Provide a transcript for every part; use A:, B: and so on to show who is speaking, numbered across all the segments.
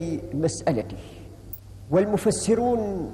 A: مسألته. والمفسرون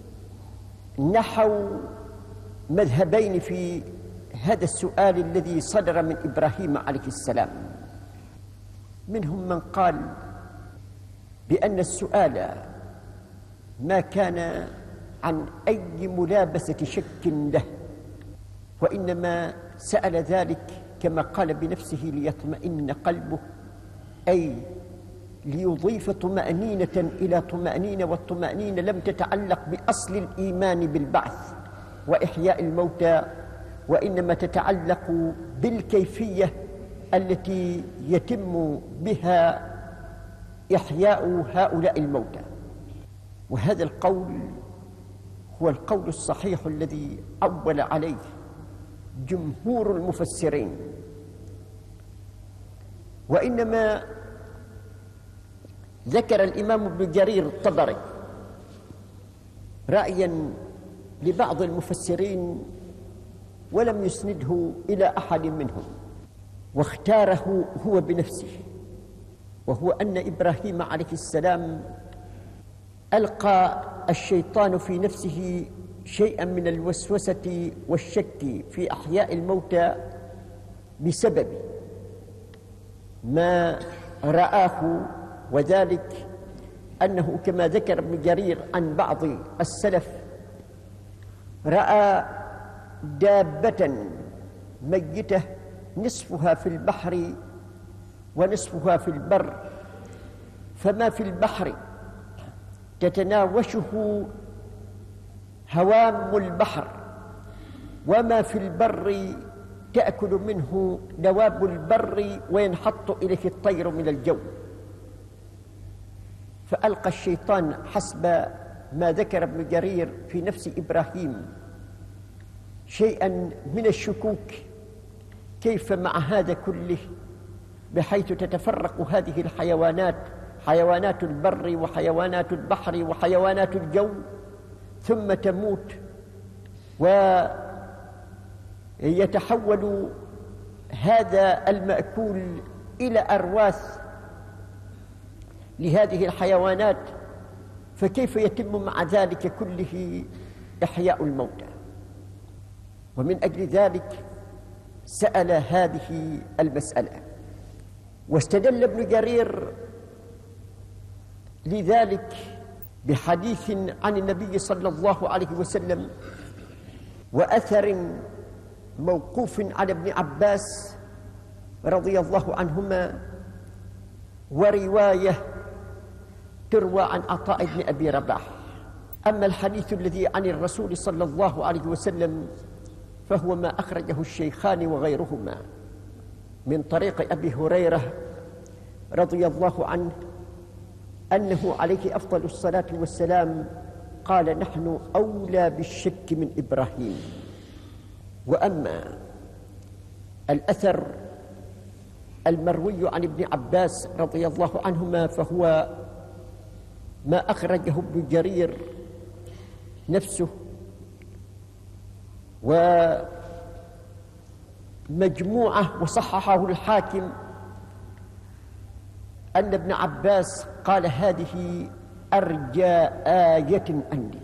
A: نحوا مذهبين في هذا السؤال الذي صدر من إبراهيم عليه السلام. منهم من قال بأن السؤال ما كان عن أي ملابسة شك له، وإنما سأل ذلك كما قال بنفسه ليطمئن قلبه، أي ليضيف طمأنينة إلى طمأنينة، والطمأنينة لم تتعلق بأصل الإيمان بالبعث وإحياء الموتى، وإنما تتعلق بالكيفية التي يتم بها إحياء هؤلاء الموتى. وهذا القول هو القول الصحيح الذي عول عليه جمهور المفسرين، وإنما ذكر الإمام ابن جرير الطبري رأيا لبعض المفسرين ولم يسنده إلى أحد منهم، واختاره هو بنفسه، وهو أن إبراهيم عليه السلام ألقى الشيطان في نفسه شيئا من الوسوسة والشك في أحياء الموتى بسبب ما رآه، وذلك أنه كما ذكر ابن جرير عن بعض السلف رأى دابة ميتة نصفها في البحر ونصفها في البر، فما في البحر تتناوشه هوام البحر، وما في البر تأكل منه دواب البر وينحط إليه الطير من الجو. فألقى الشيطان حسب ما ذكر ابن جرير في نفس إبراهيم شيئا من الشكوك، كيف مع هذا كله بحيث تتفرق هذه الحيوانات، حيوانات البر وحيوانات البحر وحيوانات الجو، ثم تموت ويتحول هذا المأكول إلى أرواث لهذه الحيوانات، فكيف يتم مع ذلك كله إحياء الموتى؟ ومن أجل ذلك سأل هذه المسألة، واستدل ابن جرير لذلك بحديث عن النبي صلى الله عليه وسلم وأثر موقوف على ابن عباس رضي الله عنهما، ورواية تروى عن عطاء بن أبي رباح. أما الحديث الذي عن الرسول صلى الله عليه وسلم فهو ما أخرجه الشيخان وغيرهما من طريق أبي هريرة رضي الله عنه أنه عليه أفضل الصلاة والسلام قال: نحن أولى بالشك من إبراهيم. وأما الأثر المروي عن ابن عباس رضي الله عنهما فهو ما أخرجه ابن جرير نفسه ومجموعة، وصححه الحاكم أن ابن عباس قال: هذه أرجى آية عندي.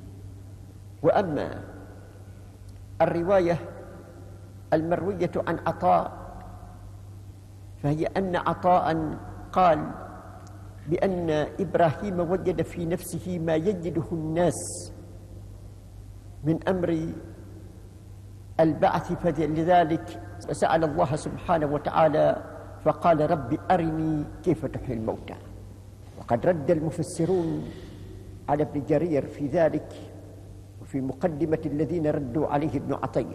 A: وأما الرواية المروية عن عطاء فهي أن عطاء قال بأن إبراهيم وجد في نفسه ما يجده الناس من أمر البعث، فلذلك سأل الله سبحانه وتعالى فقال: رب أرني كيف تحيي الموتى. وقد رد المفسرون على ابن جرير في ذلك، وفي مقدمة الذين ردوا عليه ابن عطية،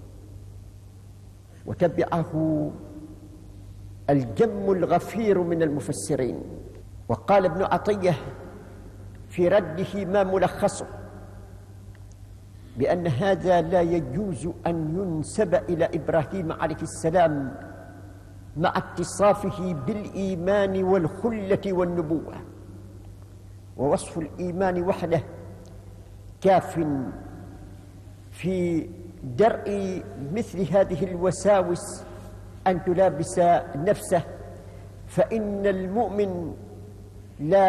A: وتبعه الجم الغفير من المفسرين. وقال ابن عطية في رده ما ملخصه بأن هذا لا يجوز أن ينسب إلى إبراهيم عليه السلام مع اتصافه بالإيمان والخلة والنبوة، ووصف الإيمان وحده كاف في درء مثل هذه الوساوس أن تلابس نفسه، فإن المؤمن لا